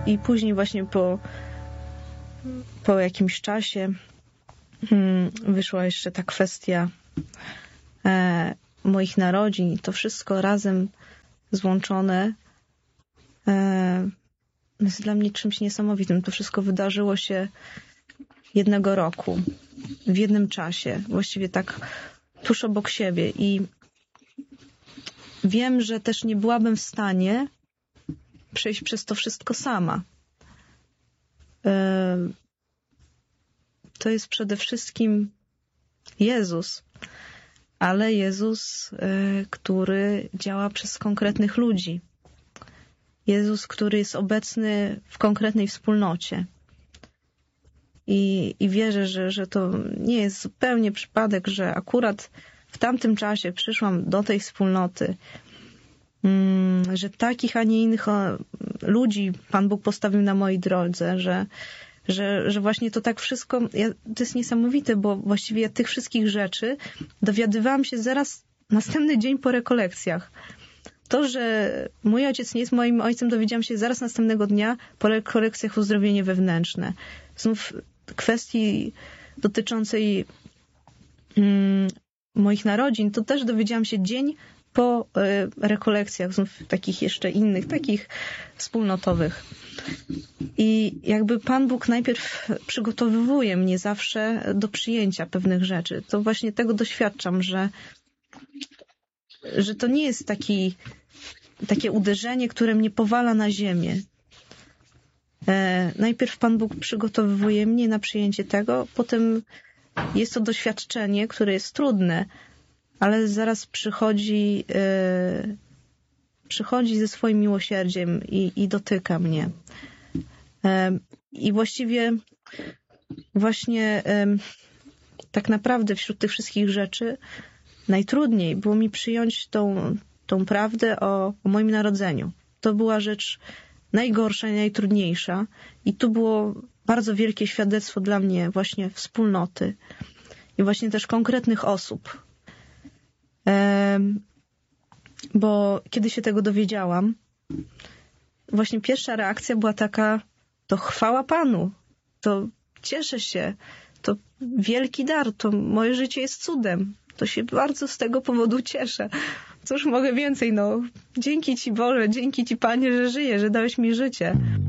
i później właśnie po jakimś czasie wyszła jeszcze ta kwestia moich narodzin i to wszystko razem złączone jest dla mnie czymś niesamowitym. To wszystko wydarzyło się jednego roku, w jednym czasie, właściwie tak tuż obok siebie i wiem, że też nie byłabym w stanie przejść przez to wszystko sama. To jest przede wszystkim Jezus, ale Jezus, który działa przez konkretnych ludzi. Jezus, który jest obecny w konkretnej wspólnocie. I wierzę, że to nie jest zupełnie przypadek, że akurat w tamtym czasie przyszłam do tej wspólnoty, że takich, a nie innych ludzi Pan Bóg postawił na mojej drodze, że właśnie to tak wszystko, to jest niesamowite, bo właściwie ja tych wszystkich rzeczy dowiadywałam się zaraz następny dzień po rekolekcjach. To, że mój ojciec nie jest moim ojcem, dowiedziałam się zaraz następnego dnia po rekolekcjach uzdrowienie wewnętrzne. Znów kwestii dotyczącej moich narodzin, to też dowiedziałam się dzień po rekolekcjach, znów takich jeszcze innych, takich wspólnotowych. I jakby Pan Bóg najpierw przygotowywuje mnie zawsze do przyjęcia pewnych rzeczy. To właśnie tego doświadczam, że to nie jest takie uderzenie, które mnie powala na ziemię. Najpierw Pan Bóg przygotowuje mnie na przyjęcie tego, potem jest to doświadczenie, które jest trudne, ale zaraz przychodzi ze swoim miłosierdziem i dotyka mnie. I właściwie właśnie tak naprawdę wśród tych wszystkich rzeczy najtrudniej było mi przyjąć tą prawdę o moim narodzeniu. To była rzecz najgorsza i najtrudniejsza. I tu było bardzo wielkie świadectwo dla mnie właśnie wspólnoty i właśnie też konkretnych osób. Bo kiedy się tego dowiedziałam, właśnie pierwsza reakcja była taka, to chwała Panu, to cieszę się, to wielki dar, to moje życie jest cudem. To się bardzo z tego powodu cieszę. Cóż mogę więcej, Dzięki Ci Boże, dzięki Ci Panie, że żyję, że dałeś mi życie.